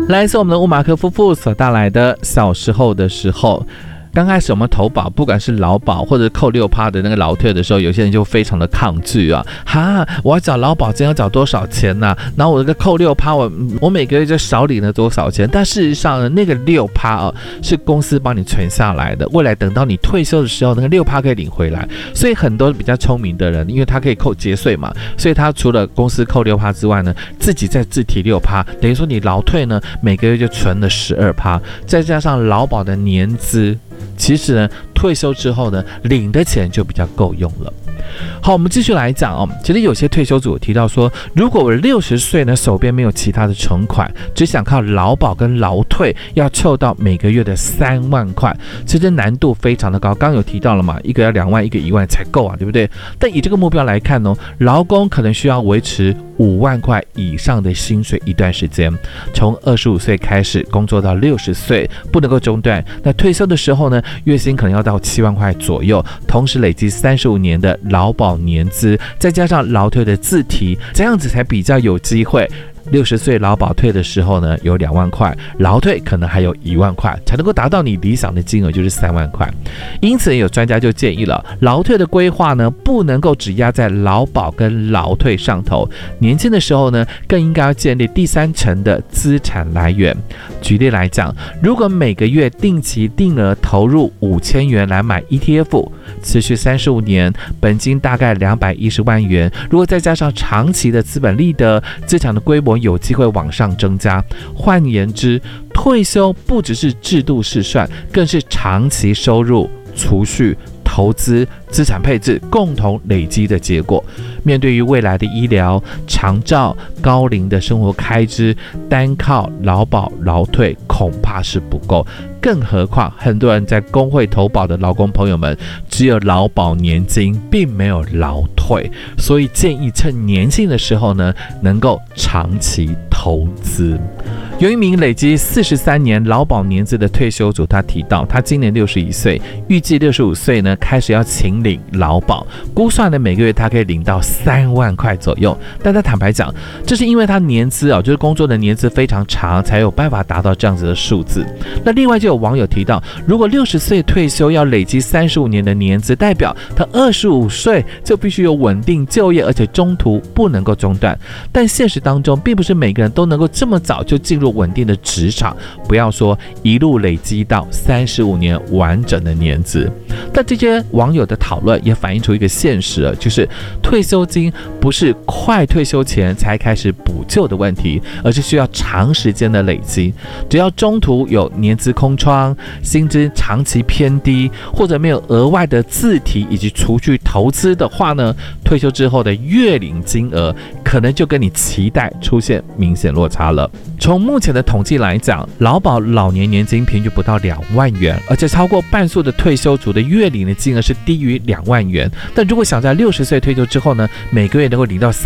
来自我们的乌马克夫妇所带来的小时候的时候。刚开始我们投保，不管是劳保或者扣6%的那个劳退的时候，有些人就非常的抗拒啊，我要缴劳保金要缴多少钱啊？然后我这个扣6%，我每个月就少领了多少钱？但事实上呢，那个6%是公司帮你存下来的，未来等到你退休的时候，那个6%可以领回来。所以很多比较聪明的人，因为他可以扣节税嘛，所以他除了公司扣6%之外呢，自己再自提6%，等于说你劳退呢每个月就存了12%，再加上劳保的年资。其实呢，退休之后呢，领的钱就比较够用了。好，我们继续来讲哦。其实有些退休族提到说，如果我60岁呢，手边没有其他的存款，只想靠劳保跟劳退，要凑到每个月的3万块，其实难度非常的高。刚有提到了嘛，一个要2万，一个1万才够啊，对不对？但以这个目标来看呢，劳工可能需要维持5万块以上的薪水一段时间，从25岁开始工作到60岁，不能够中断。那退休的时候呢，月薪可能要到7万块左右，同时累积35年的劳保年资，再加上劳退的自提，这样子才比较有机会。60岁劳保退的时候呢，有2万块，劳退可能还有1万块，才能够达到你理想的金额，就是3万块。因此有专家就建议了，劳退的规划呢，不能够只压在劳保跟劳退上头，年轻的时候呢，更应该要建立第3层的资产来源。举例来讲，如果每个月定期定额投入5000元来买 ETF， 持续35年，本金大概210万元，如果再加上长期的资本利得，资产的规模有机会往上增加。换言之，退休不只是制度试算，更是长期收入、储蓄、投资、资产配置共同累积的结果。面对于未来的医疗、长照、高龄的生活开支，单靠劳保、劳退恐怕是不够。更何况很多人在工会投保的劳工朋友们，只有劳保年金，并没有劳退，所以建议趁年轻的时候呢，能够长期投资。有一名累积43年劳保年资的退休族，他提到，他今年61岁，预计65岁呢开始要请领劳保，估算呢每个月他可以领到3万块左右。但他坦白讲，这是因为他年资就是工作的年资非常长，才有办法达到这样子的数字。那另外就有网友提到，如果60岁退休要累积35年的年资，代表他25岁就必须有稳定就业，而且中途不能够中断。但现实当中，并不是每个人都能够这么早就进入稳定的职场，不要说一路累积到35年完整的年资。但这些网友的讨论也反映出一个现实，就是退休金不是快退休前才开始补救的问题，而是需要长时间的累积。只要中途有年资空窗、薪资长期偏低，或者没有额外的自提以及储蓄投资的话呢，退休之后的月领金额可能就跟你期待出现明显落差了。从目前的统计来讲，劳保老年年金平均不到2万元，而且超过半数的退休族的月领的金额是低于2万元。但如果想在60岁退休之后呢，每个月能够领到